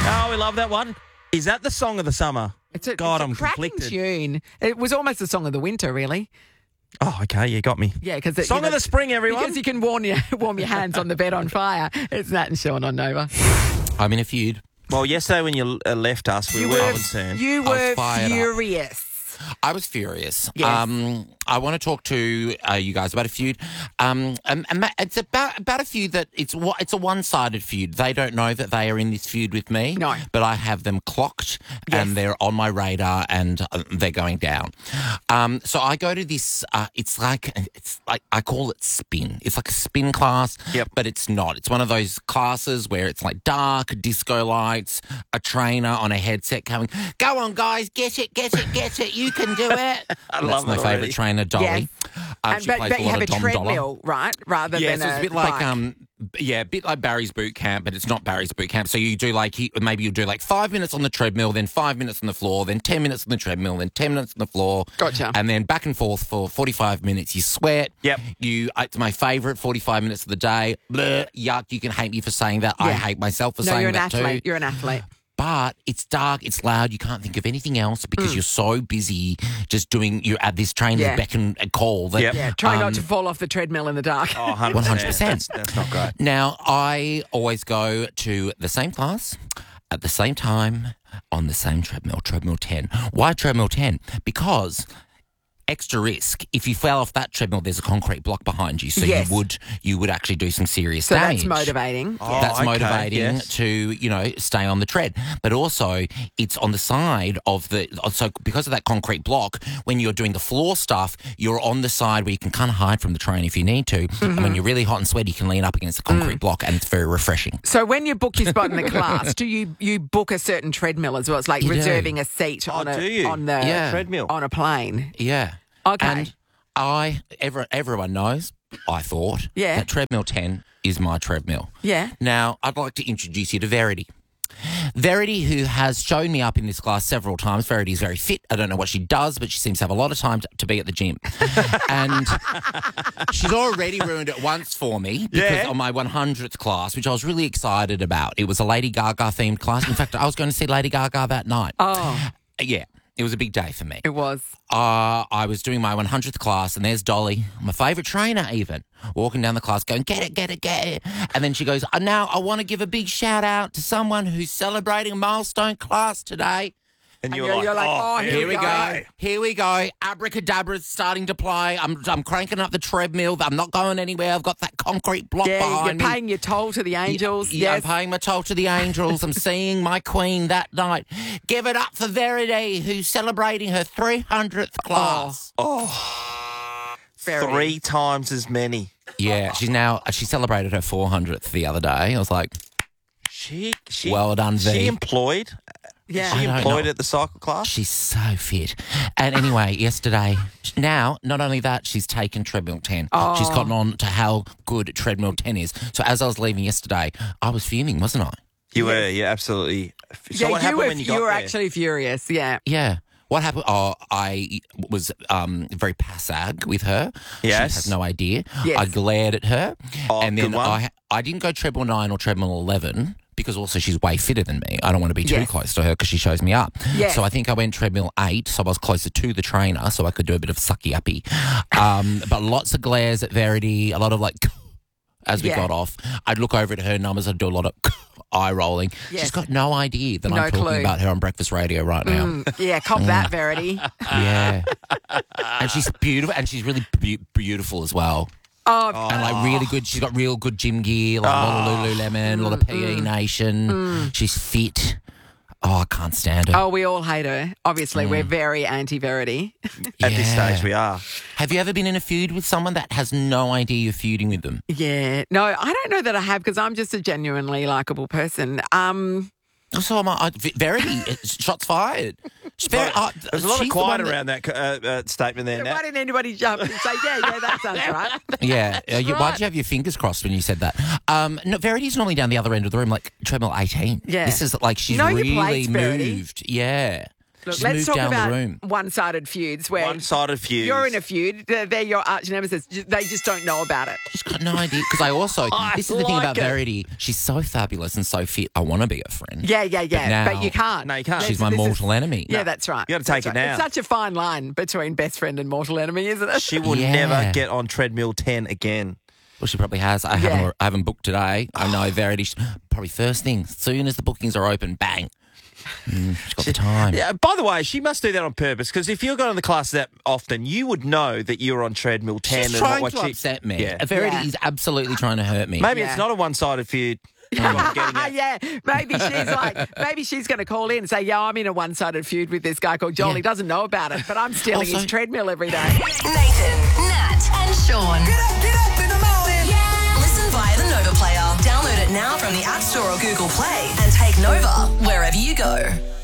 Oh, we love that one. Is that the song of the summer? God, I'm cracking conflicted. tune. It was almost the song of the winter, really. Oh, okay, you got me. Yeah, because Song of the spring, everyone. Because you can warm your hands on the bed on fire. It's Nat and Sean on Nova. I'm in a feud. Well, yesterday when you left us, we were concerned. You I was were fired up. furious. I was furious. Yes. I want to talk to you guys about a feud. And it's about a feud that it's a one-sided feud. They don't know that they are in this feud with me. No. But I have them clocked and they're on my radar and they're going down. So I go to this. It's like I call it spin. It's like a spin class. Yep. But it's not. It's one of those classes where it's like dark disco lights, a trainer on a headset coming. Go on, guys, get it. You can do it. love That's my it already. favourite trainer, Dolly. Yes. She But plays a you lot have of a Dom Dollar. treadmill, right? Rather Yeah, than so it's a bit bike. like a bit like Barry's boot camp, but it's not Barry's boot camp. So you do maybe you'll do 5 minutes on the treadmill, then 5 minutes on the floor, then 10 minutes on the treadmill, then 10 minutes on the floor. Gotcha. And then back and forth for 45 minutes. You sweat. Yep. It's my favourite 45 minutes of the day. Bleh, yuck. You can hate me for saying that. I Yeah. hate myself for No, saying you're an that athlete. too. You're an athlete. But it's dark, it's loud, you can't think of anything else because you're so busy just you're at this trainer's beck and call. That, Yep. Yeah, try not to fall off the treadmill in the dark. Oh, 100%. That's not great. Now, I always go to the same class at the same time on the same treadmill 10. Why treadmill 10? Because extra risk. If you fell off that treadmill, there's a concrete block behind you, so Yes. you would actually do some serious So damage. that's motivating. Oh, That's okay, motivating yes. to, stay on the tread. But also, it's on the side of so because of that concrete block, when you're doing the floor stuff, you're on the side where you can kind of hide from the train if you need to. And when you're really hot and sweaty, you can lean up against the concrete block and it's very refreshing. So when you book your spot in the class, do you book a certain treadmill as well? It's like You do. reserving a seat on do you? the Yeah. Treadmill. on a plane. Yeah. Okay. And everyone knows, I thought, Yeah. that treadmill 10 is my treadmill. Yeah. Now, I'd like to introduce you to Verity. Verity, who has shown me up in this class several times. Verity is very fit. I don't know what she does, but she seems to have a lot of time to be at the gym. And she's already ruined it once for me because on my 100th class, which I was really excited about. It was a Lady Gaga themed class. In fact, I was going to see Lady Gaga that night. Oh, Yeah, it was a big day for me. it was. I was doing my 100th class, and there's Dolly, my favourite trainer even, walking down the class going, get it. And then she goes, now I want to give a big shout out to someone who's celebrating a milestone class today. And you're like, oh, Here we go. Abracadabra's starting to play. I'm cranking up the treadmill. I'm not going anywhere. I've got that concrete block Yeah, behind you're me. paying your toll to the angels. Yeah, Yes. I'm paying my toll to the angels. I'm seeing my queen that night. Give it up for Verity, who's celebrating her 300th class. Verity. 3 times as many. Yeah, she celebrated her 400th the other day. I was like, She well done, V. She employed. Yeah. She I don't employed know. at the cycle class. She's so fit. And anyway, yesterday, now, not only that, she's taken treadmill 10. Oh. She's gotten on to how good treadmill 10 is. So as I was leaving yesterday, I was fuming, wasn't I? You were, absolutely. So Yeah, what happened when you got were there? actually furious. Yeah. Yeah. What happened? Oh, I was very passag with her. Yes. She has no idea. Yes. I glared at her. Oh, and then good one. I didn't go treadmill 9 or treadmill 11 because also she's way fitter than me. I don't want to be too Yes. close to her because she shows me up. Yes. So I think I went treadmill 8, so I was closer to the trainer so I could do a bit of sucky-uppy. But lots of glares at Verity, a lot of as we Yeah. got off. I'd look over at her numbers, I'd do a lot of eye rolling. Yes. She's got no idea that No I'm talking clue. about her on breakfast radio right now. Yeah, cop that, Verity. Yeah. And she's beautiful, and she's really beautiful as well. Oh, And really good. She's got real good gym gear, a lot of Lululemon, a lot of PE Nation. She's fit. Oh, I can't stand her. oh, we all hate her. Obviously, we're very anti-Verity. At this Yeah. stage, we are. Have you ever been in a feud with someone that has no idea you're feuding with them? Yeah. No, I don't know that I have because I'm just a genuinely likable person. So am I. Verity, shots fired. There's a lot of she's the quiet one that- around that statement there, Why Nat. didn't anybody jump and say, yeah, that sounds right? Yeah. Why'd right. you have your fingers crossed when you said that? No, Verity's normally down the other end of the room, like treadmill 18. Yeah. This is like she's Know your really place, Verity. moved. Yeah. Look, She's let's moved talk down the about room. one-sided feuds where One-sided feuds. you're in a feud. They're your arch nemesis. They just don't know about it. She's got no idea. Because I also, this is the thing like about it. Verity. She's so fabulous and so fit. I want to be a friend. Yeah. now- But you can't. No, you can't. She's my This is- mortal enemy. Yeah, that's right. You gotta take That's it right. now. It's such a fine line between best friend and mortal enemy, isn't it? She will Yeah. never get on treadmill 10 again. Well, she probably has. I haven't booked today. I know Verity. Probably first thing. As soon as the bookings are open, bang. She's got the time. Yeah, by the way, she must do that on purpose because if you're going to the class that often, you would know that you're on treadmill 10 She's and trying what to upset me. Yeah. Verity Yeah. is absolutely trying to hurt me. Maybe Yeah. it's not a one-sided feud. That's what I'm getting at. Yeah, maybe she's going to call in and say, yeah, I'm in a one-sided feud with this guy called Joel. Yeah. He doesn't know about it, but I'm stealing Also- his treadmill every day. Nathan, Nat, and Sean. Get up in the morning. Yeah. Listen via the Nova Player. Download it now from the App Store or Google Play and take Nova wherever you go.